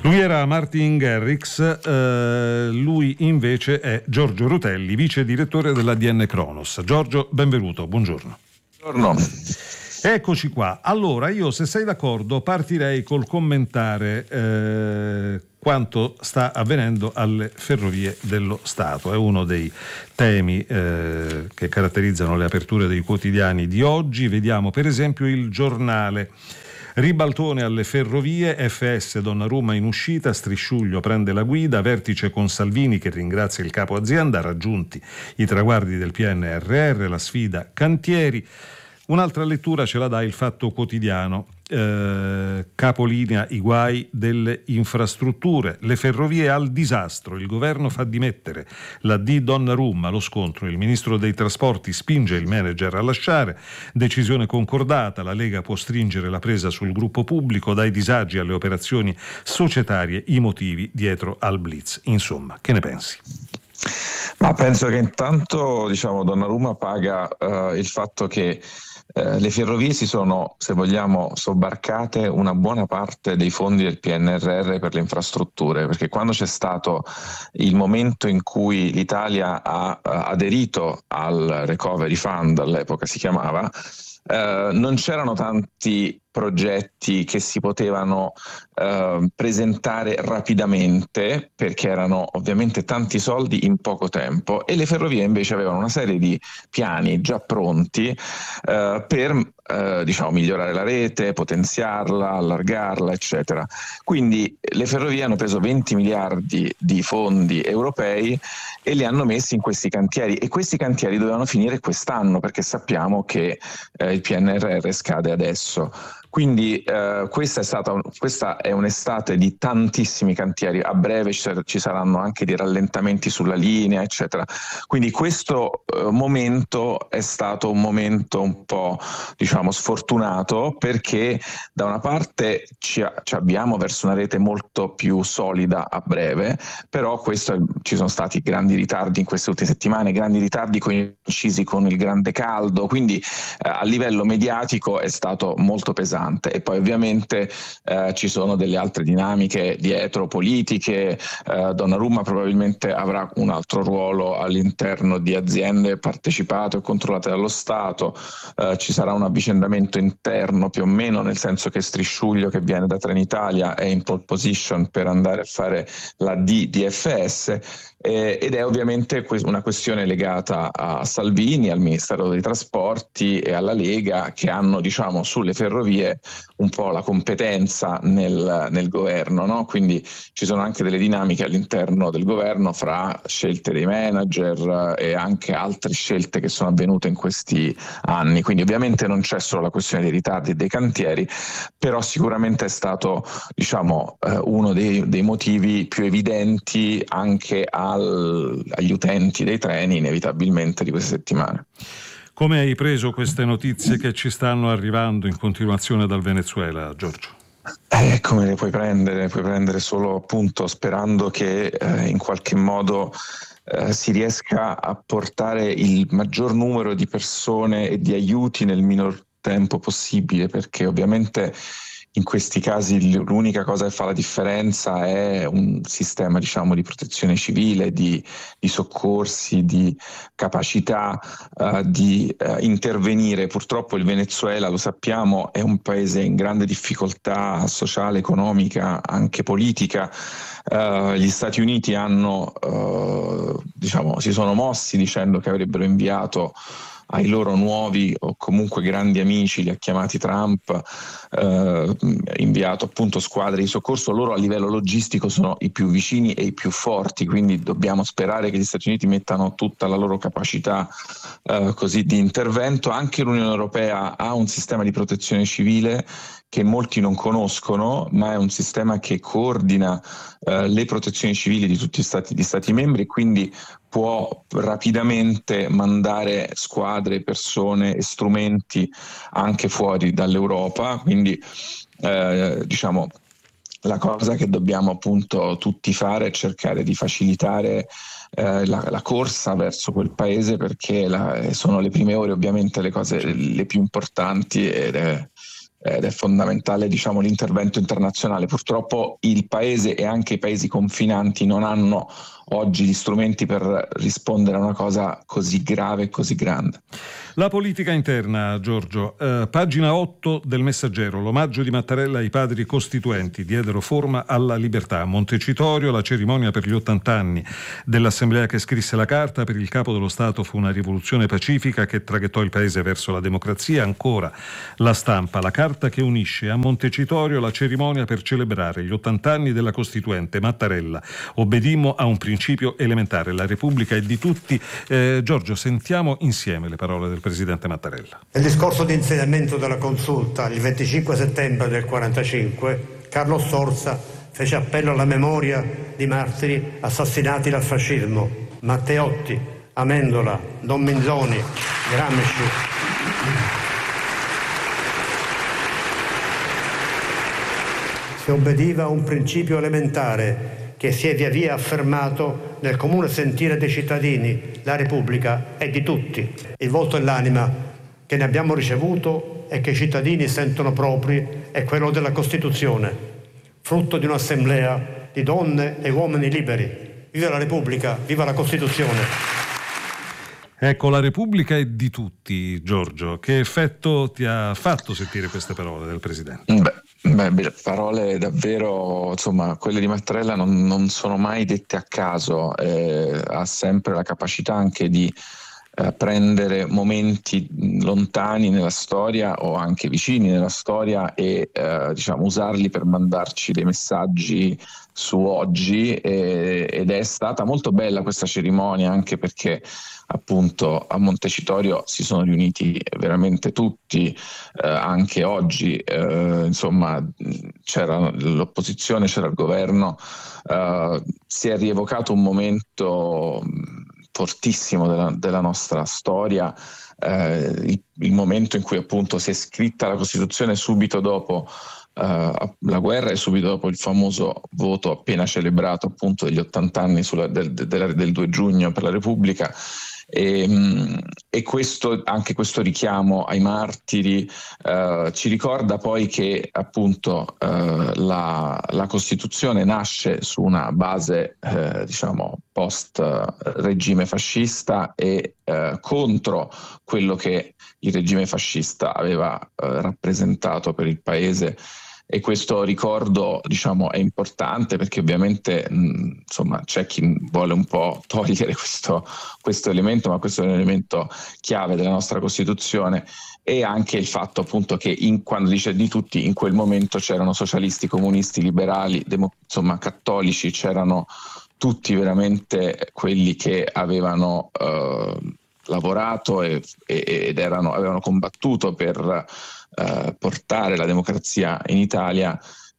Lui era Martin Garrix, lui invece è Giorgio Rutelli, vice direttore dell'ADN Cronos. Giorgio, benvenuto, buongiorno. Buongiorno. Eccoci qua. Allora, io, se sei d'accordo, partirei col commentare quanto sta avvenendo alle Ferrovie dello Stato. È uno dei temi che caratterizzano le aperture dei quotidiani di oggi. Vediamo per esempio il Giornale. Ribaltone alle ferrovie, FS Donnarumma in uscita, Strisciuglio prende la guida, vertice con Salvini che ringrazia il capo azienda, raggiunti i traguardi del PNRR, la sfida cantieri. Un'altra lettura ce la dà il Fatto Quotidiano, capolinea i guai delle infrastrutture, le ferrovie al disastro, il governo fa dimettere la D Donnarumma, lo scontro, il ministro dei trasporti spinge il manager a lasciare, decisione concordata, la Lega può stringere la presa sul gruppo pubblico, dai disagi alle operazioni societarie, i motivi dietro al blitz. Insomma, che ne pensi? Ma penso che intanto Donnarumma paga il fatto che le ferrovie si sono, se vogliamo, sobbarcate una buona parte dei fondi del PNRR per le infrastrutture, perché quando c'è stato il momento in cui l'Italia ha aderito al Recovery Fund, all'epoca si chiamava, non c'erano tanti progetti che si potevano presentare rapidamente, perché erano ovviamente tanti soldi in poco tempo, e le ferrovie invece avevano una serie di piani già pronti per migliorare la rete, potenziarla, allargarla, eccetera. Quindi le ferrovie hanno preso 20 miliardi di fondi europei e li hanno messi in questi cantieri, e questi cantieri dovevano finire quest'anno, perché sappiamo che il PNRR scade adesso. Quindi questa è un'estate di tantissimi cantieri, a breve ci saranno anche dei rallentamenti sulla linea, eccetera. Quindi questo momento è stato un momento un po' sfortunato, perché da una parte ci abbiamo verso una rete molto più solida a breve, però ci sono stati grandi ritardi in queste ultime settimane, grandi ritardi coincisi con il grande caldo, quindi a livello mediatico è stato molto pesante. E poi ovviamente ci sono delle altre dinamiche dietro, politiche. Donnarumma probabilmente avrà un altro ruolo all'interno di aziende partecipate o controllate dallo Stato. Ci sarà un avvicendamento interno più o meno, nel senso che Strisciuglio, che viene da Trenitalia, è in pole position per andare a fare la D di FS, ed è ovviamente una questione legata a Salvini, al Ministero dei Trasporti e alla Lega, che hanno sulle ferrovie un po' la competenza nel governo, no? Quindi ci sono anche delle dinamiche all'interno del governo fra scelte dei manager e anche altre scelte che sono avvenute in questi anni. Quindi ovviamente non c'è solo la questione dei ritardi e dei cantieri, però sicuramente è stato uno dei motivi più evidenti anche agli utenti dei treni, inevitabilmente, di queste settimane. Come hai preso queste notizie che ci stanno arrivando in continuazione dal Venezuela, Giorgio? Come le puoi prendere? Puoi prendere solo appunto sperando che in qualche modo si riesca a portare il maggior numero di persone e di aiuti nel minor tempo possibile, perché ovviamente in questi casi l'unica cosa che fa la differenza è un sistema di protezione civile, di soccorsi, di capacità di intervenire. Purtroppo il Venezuela, lo sappiamo, è un paese in grande difficoltà sociale, economica, anche politica. Gli Stati Uniti si sono mossi dicendo che avrebbero inviato ai loro nuovi o comunque grandi amici, li ha chiamati Trump, inviato appunto squadre di soccorso. Loro a livello logistico sono i più vicini e i più forti, quindi dobbiamo sperare che gli Stati Uniti mettano tutta la loro capacità così di intervento. Anche l'Unione Europea ha un sistema di protezione civile che molti non conoscono, ma è un sistema che coordina le protezioni civili di tutti gli stati membri, e quindi può rapidamente mandare squadre, persone e strumenti anche fuori dall'Europa. Quindi la cosa che dobbiamo appunto tutti fare è cercare di facilitare la corsa verso quel paese, perché sono le prime ore ovviamente le cose le più importanti, ed è ed è fondamentale, diciamo, l'intervento internazionale. Purtroppo il paese e anche i paesi confinanti non hanno oggi gli strumenti per rispondere a una cosa così grave e così grande. La politica interna, Giorgio. Pagina 8 del Messaggero. L'omaggio di Mattarella ai padri costituenti diedero forma alla libertà. A Montecitorio la cerimonia per gli 80 anni dell'assemblea che scrisse la carta. Per il capo dello Stato fu una rivoluzione pacifica che traghettò il paese verso la democrazia. Ancora La Stampa, la carta che unisce. A Montecitorio la cerimonia per celebrare gli 80 anni della Costituente. Mattarella: obbedimmo a un principio elementare, la Repubblica è di tutti. Giorgio, sentiamo insieme le parole del Presidente Mattarella. Nel discorso di insediamento della Consulta, il 25 settembre del 1945, Carlo Sforza fece appello alla memoria di martiri assassinati dal fascismo: Matteotti, Amendola, Don Minzoni, Gramsci. Si obbediva a un principio elementare che si è via via affermato nel comune sentire dei cittadini: la Repubblica è di tutti. Il volto e l'anima che ne abbiamo ricevuto e che i cittadini sentono propri è quello della Costituzione, frutto di un'assemblea di donne e uomini liberi. Viva la Repubblica, viva la Costituzione. Ecco, la Repubblica è di tutti, Giorgio. Che effetto ti ha fatto sentire queste parole del Presidente? Beh, parole davvero, insomma, quelle di Mattarella non sono mai dette a caso, ha sempre la capacità anche di prendere momenti lontani nella storia o anche vicini nella storia e diciamo usarli per mandarci dei messaggi su oggi, ed è stata molto bella questa cerimonia, anche perché appunto a Montecitorio si sono riuniti veramente tutti, anche oggi, insomma, c'era l'opposizione, c'era il governo, si è rievocato un momento fortissimo della nostra storia, il momento in cui appunto si è scritta la Costituzione subito dopo la guerra e subito dopo il famoso voto appena celebrato appunto degli 80 anni del 2 giugno per la Repubblica. E questo, anche questo richiamo ai martiri ci ricorda poi che appunto la Costituzione nasce su una base diciamo post regime fascista e contro quello che il regime fascista aveva rappresentato per il paese. E questo ricordo, diciamo, è importante perché ovviamente insomma c'è chi vuole un po' togliere questo elemento, ma questo è un elemento chiave della nostra Costituzione, e anche il fatto appunto che quando dice di tutti, in quel momento c'erano socialisti, comunisti, liberali, insomma cattolici, c'erano tutti veramente quelli che avevano lavorato ed avevano combattuto per portare la democrazia in Italia,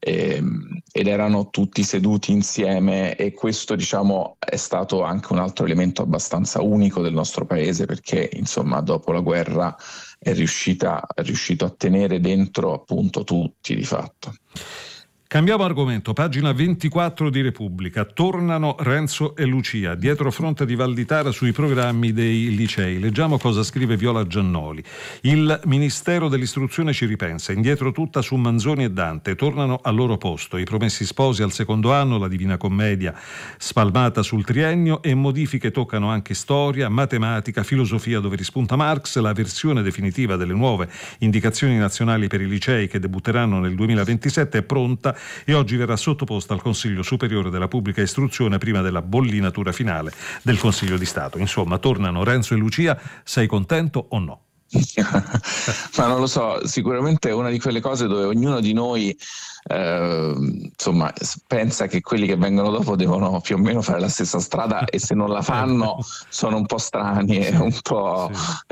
ed erano tutti seduti insieme, e questo diciamo è stato anche un altro elemento abbastanza unico del nostro paese, perché insomma dopo la guerra è riuscito a tenere dentro appunto tutti di fatto. Cambiamo argomento, pagina 24 di Repubblica. Tornano Renzo e Lucia, dietro fronte di Valditara sui programmi dei licei. Leggiamo cosa scrive Viola Giannoli. Il Ministero dell'Istruzione ci ripensa, indietro tutta su Manzoni e Dante, tornano al loro posto. I Promessi Sposi al secondo anno, la Divina Commedia spalmata sul triennio, e modifiche toccano anche storia, matematica, filosofia dove rispunta Marx. La versione definitiva delle nuove indicazioni nazionali per i licei che debutteranno nel 2027 è pronta e oggi verrà sottoposta al Consiglio Superiore della Pubblica Istruzione prima della bollinatura finale del Consiglio di Stato. Insomma, tornano Renzo e Lucia. Sei contento o no? Ma non lo so, sicuramente è una di quelle cose dove ognuno di noi insomma pensa che quelli che vengono dopo devono più o meno fare la stessa strada, e se non la fanno sono un po' strani e un po'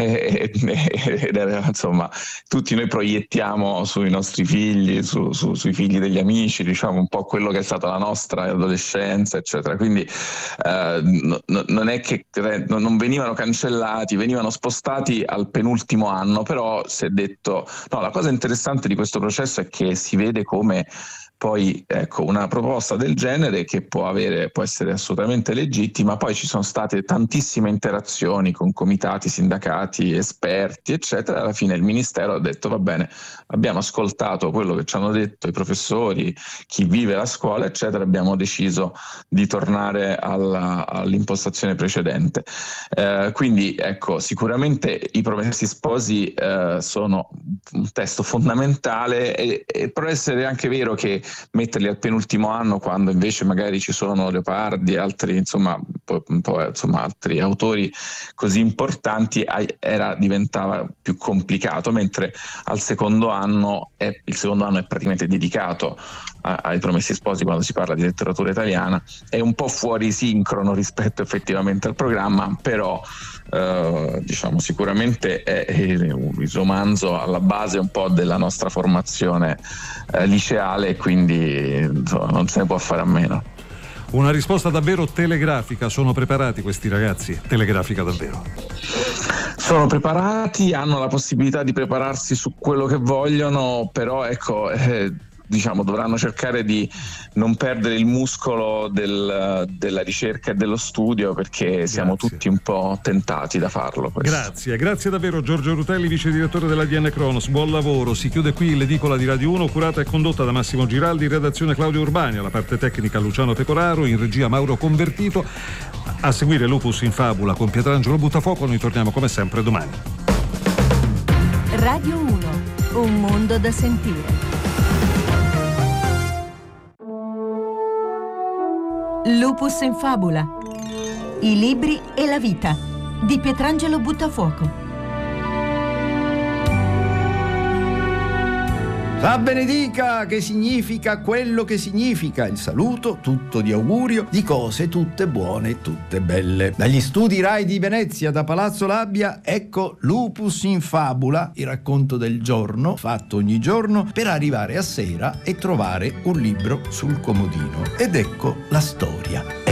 insomma tutti noi proiettiamo sui nostri figli, sui figli degli amici, diciamo un po' quello che è stata la nostra adolescenza eccetera, quindi non è che non venivano cancellati, venivano spostati al penultimo anno, però si è detto no, la cosa interessante di questo processo è che si vede come poi ecco, una proposta del genere che può essere assolutamente legittima. Poi ci sono state tantissime interazioni con comitati, sindacati, esperti, eccetera. Alla fine il Ministero ha detto: va bene, abbiamo ascoltato quello che ci hanno detto i professori, chi vive la scuola, eccetera, abbiamo deciso di tornare all'impostazione precedente. Quindi ecco, sicuramente i Promessi Sposi sono un testo fondamentale, e può essere anche vero che metterli al penultimo anno, quando invece magari ci sono Leopardi e altri, altri autori così importanti, diventava più complicato, mentre al secondo anno il secondo anno è praticamente dedicato ai Promessi Sposi. Quando si parla di letteratura italiana è un po' fuori sincrono rispetto effettivamente al programma, però diciamo sicuramente è il romanzo alla base un po' della nostra formazione liceale, quindi insomma, non se ne può fare a meno. Una risposta davvero telegrafica. Sono preparati questi ragazzi? Telegrafica davvero? Sono preparati, hanno la possibilità di prepararsi su quello che vogliono, però ecco, diciamo, dovranno cercare di non perdere il muscolo della ricerca e dello studio, perché siamo tutti un po' tentati da farlo. Grazie davvero Giorgio Rutelli, vice direttore dell'ADN Cronos. Buon lavoro. Si chiude qui l'edicola di Radio 1, curata e condotta da Massimo Giraldi, in redazione Claudio Urbani, alla parte tecnica Luciano Pecoraro, in regia Mauro Convertito. A seguire Lupus in Fabula con Pietrangelo Buttafuoco. Noi torniamo come sempre domani. Radio 1, un mondo da sentire. Lupus in Fabula. I libri e la vita di Pietrangelo Buttafuoco. La benedica, che significa quello che significa il saluto, tutto di augurio, di cose tutte buone e tutte belle. Dagli studi Rai di Venezia, da Palazzo Labbia, ecco Lupus in Fabula, il racconto del giorno, fatto ogni giorno, per arrivare a sera e trovare un libro sul comodino. Ed ecco la storia.